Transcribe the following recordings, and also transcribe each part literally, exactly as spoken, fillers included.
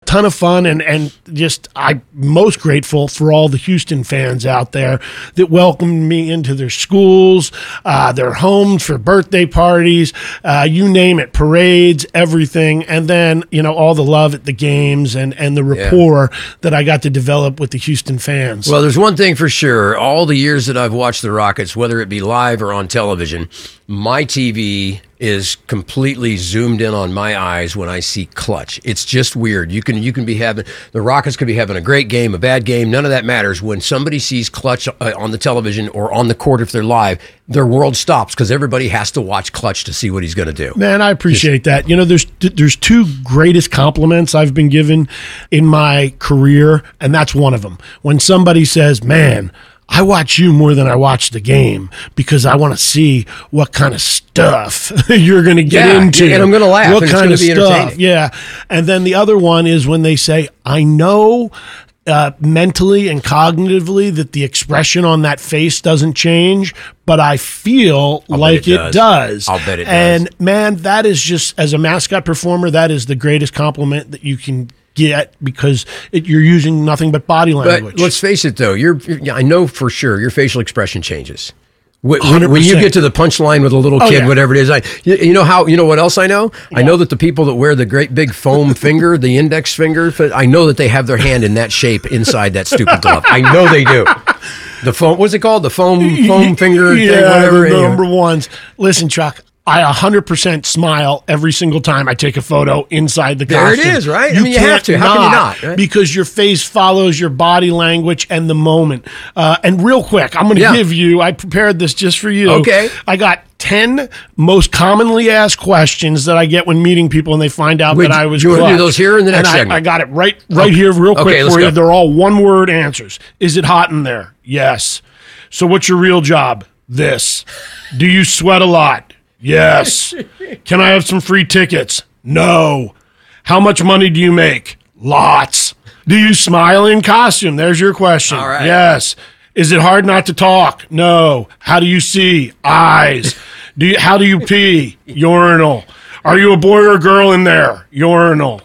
ton of fun, and, and just I'm most grateful for all the Houston fans out there that welcomed me into their schools, uh, their homes for birthday parties, uh, you name it, parades, everything. And then, you know, all the love at the games and, and the rapport yeah. that I got to develop with the Houston fans. Well, there's one thing for sure. All the years that I've watched the Rockets, whether it be live or on television, my T V is completely zoomed in on my eyes when I see Clutch. It's just weird. You can you can be having, the Rockets could be having a great game, a bad game, none of that matters. When somebody sees Clutch uh, on the television or on the court if they're live, their world stops because everybody has to watch Clutch to see what he's going to do. Man, I appreciate just, that. You know, there's there's two greatest compliments I've been given in my career, and that's one of them. When somebody says, man, I watch you more than I watch the game because I want to see what kind of stuff you're going to get yeah, into. And I'm going to laugh. What and kind it's of be stuff. Yeah. And then the other one is when they say, I know uh, mentally and cognitively that the expression on that face doesn't change, but I feel I'll like it it does. does. I'll bet it does. And man, that is just, as a mascot performer, that is the greatest compliment that you can get because it, you're using nothing but body language. But let's face it, though. You're, you're, I know for sure your facial expression changes. When, one hundred percent. when you get to the punchline with a little Oh, kid, yeah. whatever it is, I, you, you know how, you know what else I know? Yeah. I know that the people that wear the great big foam finger, the index finger, I know that they have their hand in that shape inside that stupid glove. I know they do. The foam, what's it called? The foam foam finger yeah, thing, whatever. the number ones. Listen, Chuck, I one hundred percent smile every single time I take a photo inside the There costume. it is, right? I mean, you have to. How can you not, right? Because your face follows your body language and the moment. Uh, and real quick, I'm going to Yeah. give you, I prepared this just for you. Okay. I got ten most commonly asked questions that I get when meeting people and they find out Wait, that I was do you wanna do Clutch. those here in the next and I, segment? I got it right, right Okay. here real quick Okay, let's for you. go. They're all one-word answers. Is it hot in there? Yes. So what's your real job? This. Do you sweat a lot? Yes. Can I have some free tickets? No. How much money do you make? Lots. Do you smile in costume? There's your question. All right. Yes. Is it hard not to talk? No. How do you see? Eyes. Do you, how do you pee? Urinal. Are you a boy or a girl in there? Urinal.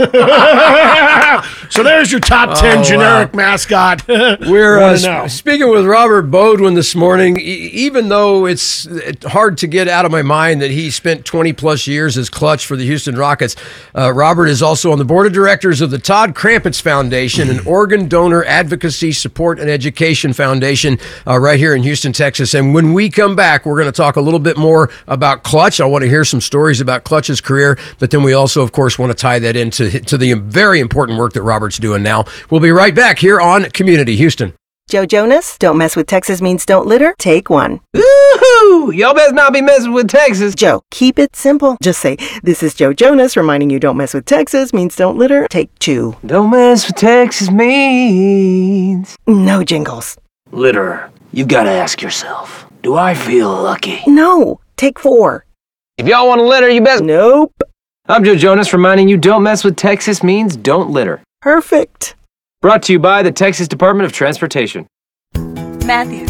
So there's your top ten Oh, generic wow. mascot. We're uh, Wanna know. sp- speaking with Robert Bodwin this morning. E- even though it's it's hard to get out of my mind that he spent twenty plus years as Clutch for the Houston Rockets, uh, Robert is also on the board of directors of the Todd Krampitz Foundation, an organ donor advocacy, support, and education foundation uh, right here in Houston, Texas. And when we come back, we're going to talk a little bit more about Clutch. I want to hear some stories about Clutch's career, but then we also, of course, want to tie that into to the very important work that Robert's doing now. We'll be right back here on Community Houston. Joe Jonas, don't mess with Texas means don't litter. Take one. Woohoo! Y'all better not be messing with Texas. Joe, keep it simple. Just say, this is Joe Jonas reminding you don't mess with Texas means don't litter. Take two. Don't mess with Texas means No jingles. litter. You gotta ask yourself, do I feel lucky? No. Take four. If y'all want to litter, you best. Nope. I'm Joe Jonas reminding you don't mess with Texas means don't litter. Perfect. Brought to you by the Texas Department of Transportation. Matthew,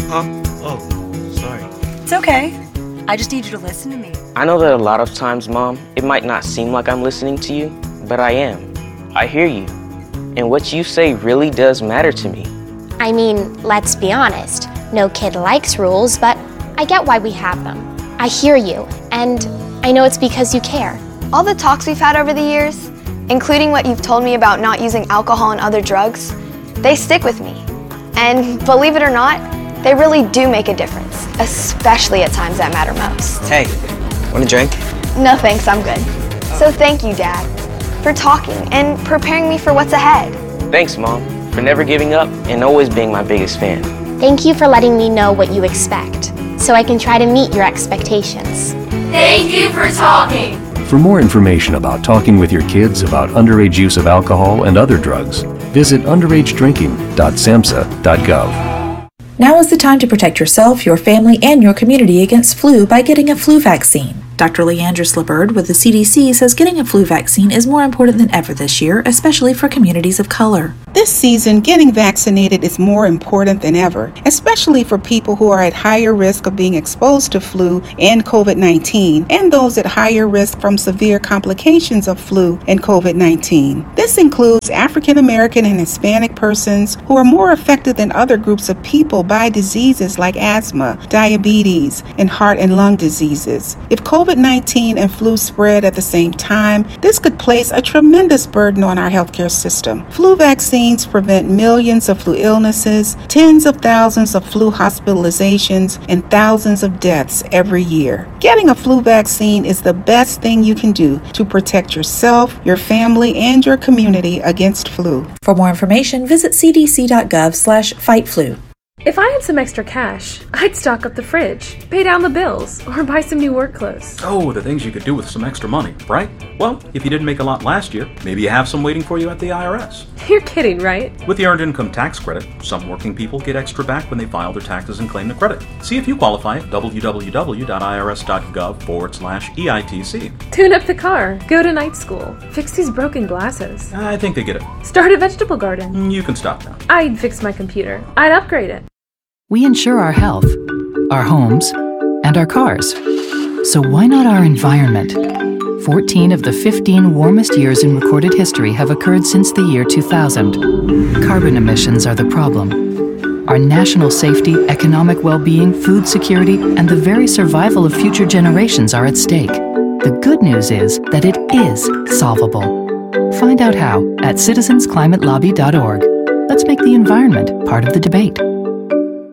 Oh, sorry. it's okay. I just need you to listen to me. I know that a lot of times, Mom, it might not seem like I'm listening to you, but I am. I hear you. And what you say really does matter to me. I mean, let's be honest. No kid likes rules, but I get why we have them. I hear you, and I know it's because you care. All the talks we've had over the years, including what you've told me about not using alcohol and other drugs, they stick with me. And believe it or not, they really do make a difference, especially at times that matter most. Hey, want a drink? No thanks, I'm good. So thank you, Dad, for talking and preparing me for what's ahead. Thanks, Mom, for never giving up and always being my biggest fan. Thank you for letting me know what you expect, so I can try to meet your expectations. Thank you for talking. For more information about talking with your kids about underage use of alcohol and other drugs, visit underage drinking dot samhsa dot gov. Now is the time to protect yourself, your family, and your community against flu by getting a flu vaccine. Doctor Leandra Slibird with the C D C says getting a flu vaccine is more important than ever this year, especially for communities of color. This season, getting vaccinated is more important than ever, especially for people who are at higher risk of being exposed to flu and COVID nineteen, and those at higher risk from severe complications of flu and COVID nineteen. This includes African American and Hispanic persons who are more affected than other groups of people by diseases like asthma, diabetes, and heart and lung diseases. If COVID nineteen and flu spread at the same time, this could place a tremendous burden on our healthcare system. Flu vaccines prevent millions of flu illnesses, tens of thousands of flu hospitalizations, and thousands of deaths every year. Getting a flu vaccine is the best thing you can do to protect yourself, your family, and your community against flu. For more information, visit c d c dot gov slash fight flu. If I had some extra cash, I'd stock up the fridge, pay down the bills, or buy some new work clothes. Oh, the things you could do with some extra money, right? Well, if you didn't make a lot last year, maybe you have some waiting for you at the I R S. You're kidding, right? With the Earned Income Tax Credit, some working people get extra back when they file their taxes and claim the credit. See if you qualify at w w w dot i r s dot gov forward slash E I T C. Tune up the car, go to night school, fix these broken glasses. I think they get it. Start a vegetable garden. You can stop now. I'd fix my computer. I'd upgrade it. We insure our health, our homes, and our cars. So why not our environment? fourteen of the fifteen warmest years in recorded history have occurred since the year two thousand. Carbon emissions are the problem. Our national safety, economic well-being, food security, and the very survival of future generations are at stake. The good news is that it is solvable. Find out how at citizens climate lobby dot org. Let's make the environment part of the debate.